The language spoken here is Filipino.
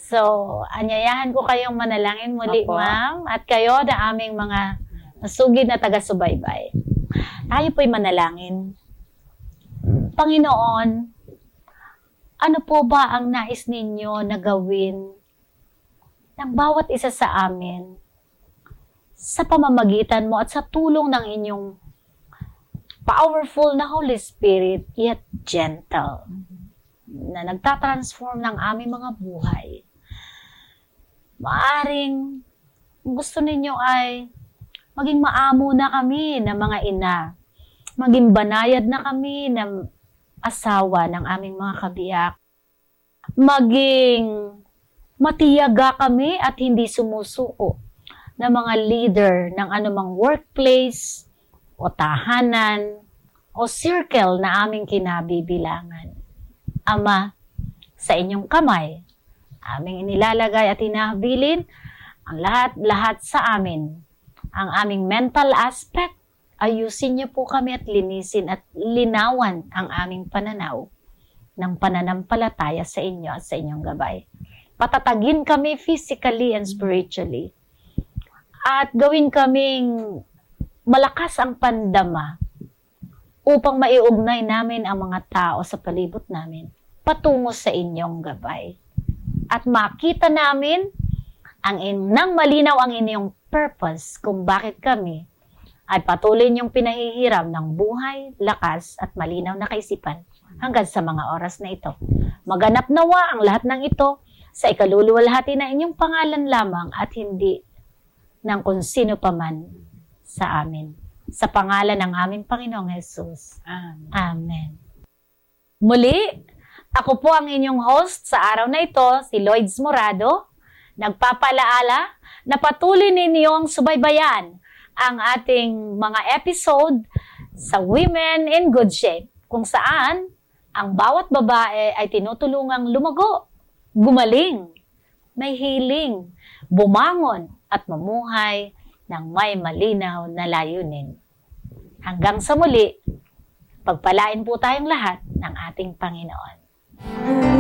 So, anyayahan ko kayong manalangin muli, Opo. ma'am, at kayo na aming mga nasugid na taga-subaybay. Tayo po'y manalangin. Panginoon, ano po ba ang nais ninyo na gawin ng bawat isa sa amin sa pamamagitan mo at sa tulong ng inyong powerful na Holy Spirit, yet gentle, na nagtatransform ng aming mga buhay? Maaring gusto ninyo ay maging maamo na kami ng mga ina, maging banayad na kami ng asawa ng aming mga kabiyak, maging matiyaga kami at hindi sumusuko na mga leader ng anumang workplace o tahanan o circle na aming kinabibilangan. Ama, sa inyong kamay, aming inilalagay at hinahabilin ang lahat-lahat sa amin. Ang aming mental aspect, ayusin niyo po kami at linisin at linawan ang aming pananaw ng pananampalataya sa inyo at sa inyong gabay. Patatagin kami physically and spiritually. At gawin kaming malakas ang pandama upang maiugnay namin ang mga tao sa palibot namin patungo sa inyong gabay. At makita namin nang malinaw ang inyong purpose kung bakit kami ay patuloy niyong pinahihiram ng buhay, lakas at malinaw na kaisipan hanggang sa mga oras na ito. Maganap nawa ang lahat ng ito sa ikaluluwalhati na inyong pangalan lamang at hindi ng kung sino paman sa amin. Sa pangalan ng aming Panginoong Jesus. Amen. Amen. Muli, ako po ang inyong host sa araw na ito, si Lloyds Morado, nagpapalaala na patuloy ninyong subaybayan ang ating mga episode sa Women in Good Shape, kung saan ang bawat babae ay tinutulungang lumago, gumaling, may healing, bumangon at mamuhay ng may malinaw na layunin. Hanggang sa muli, pagpalain po tayong lahat ng ating Panginoon.